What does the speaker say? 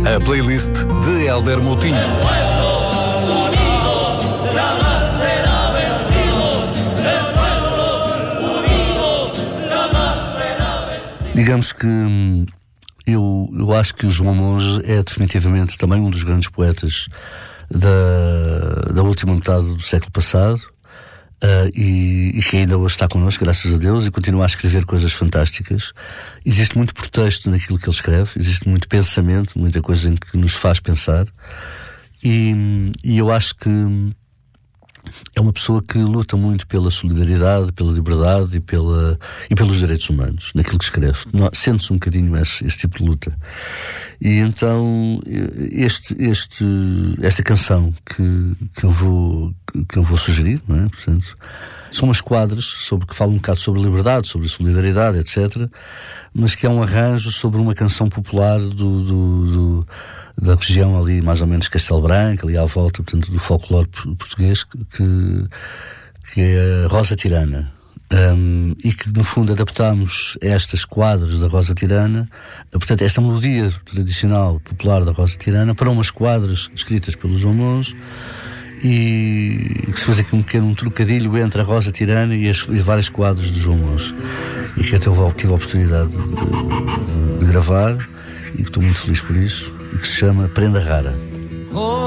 A playlist de Hélder Moutinho. Digamos que eu acho que o João Monge é definitivamente também um dos grandes poetas da última metade do século passado, e que ainda hoje está connosco, graças a Deus, e continua a escrever coisas fantásticas. Existe muito pretexto naquilo que ele escreve, existe muito pensamento, muita coisa em que nos faz pensar, e eu acho que é uma pessoa que luta muito pela solidariedade, pela liberdade e pelos direitos humanos, naquilo que escreve. Sente-se um bocadinho esse tipo de luta. E então, esta canção que eu vou sugerir, não é? Portanto, são umas quadras que falam um bocado sobre a liberdade, sobre a solidariedade, etc., mas que é um arranjo sobre uma canção popular da região ali, mais ou menos Castelo Branco, ali à volta, portanto, do folclore português, que é a Rosa Tirana. E que, no fundo, adaptámos estas quadras da Rosa Tirana, portanto, esta melodia tradicional, popular da Rosa Tirana, para umas quadras escritas pelo João Monge, e que se faz aqui um pequeno trocadilho entre a Rosa Tirana e várias quadras do João Monge, e que até eu tive a oportunidade de gravar, e que estou muito feliz por isso, e que se chama Prenda Rara.